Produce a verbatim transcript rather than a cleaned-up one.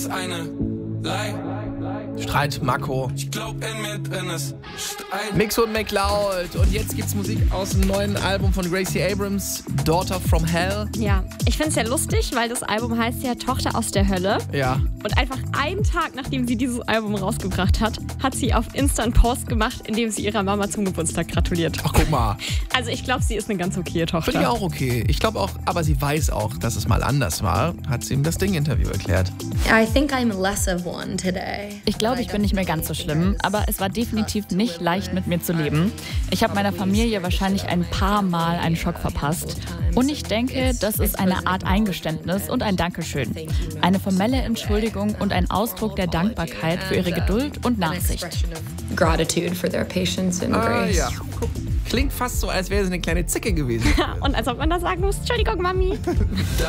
ist eine Lie. Streit, Marco. Ich glaub, in mir drin ist Streit. Mix und McLeod. Und jetzt gibt's Musik aus dem neuen Album von Gracie Abrams, Daughter from Hell. Ja, ich finde es ja lustig, weil das Album heißt ja Tochter aus der Hölle. Ja. Und einfach einen Tag, nachdem sie dieses Album rausgebracht hat, hat sie auf Insta einen Post gemacht, in dem sie ihrer Mama zum Geburtstag gratuliert. Ach, guck mal. Also ich glaube, sie ist eine ganz okaye Tochter. Finde ich auch okay. Ich glaube auch, aber sie weiß auch, dass es mal anders war, hat sie im Das Ding-Interview erklärt. I think I'm less of one today. Ich glaube, ich bin nicht mehr ganz so schlimm, aber es war definitiv nicht leicht, mit mir zu leben. Ich habe meiner Familie wahrscheinlich ein paar Mal einen Schock verpasst. Und ich denke, das ist eine Art Eingeständnis und ein Dankeschön. Eine formelle Entschuldigung und ein Ausdruck der Dankbarkeit für ihre Geduld und Nachsicht. Gratitude for their patience and Ah, grace. ja. Guck, klingt fast so, als wäre sie eine kleine Zicke gewesen. Und als ob man da sagen muss, Entschuldigung, Mami.